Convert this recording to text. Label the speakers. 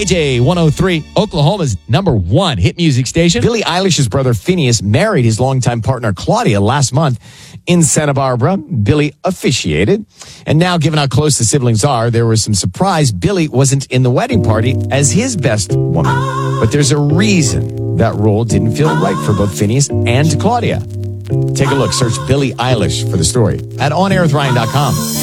Speaker 1: KJ 103, Oklahoma's #1 hit music station.
Speaker 2: Billie Eilish's brother Phineas married his longtime partner Claudia last month in Santa Barbara. Billie officiated. And now, given how close the siblings are, there was some surprise Billie wasn't in the wedding party as his best woman. But there's a reason that role didn't feel right for both Phineas and Claudia. Take a look. Search Billie Eilish for the story at OnAirWithRyan.com.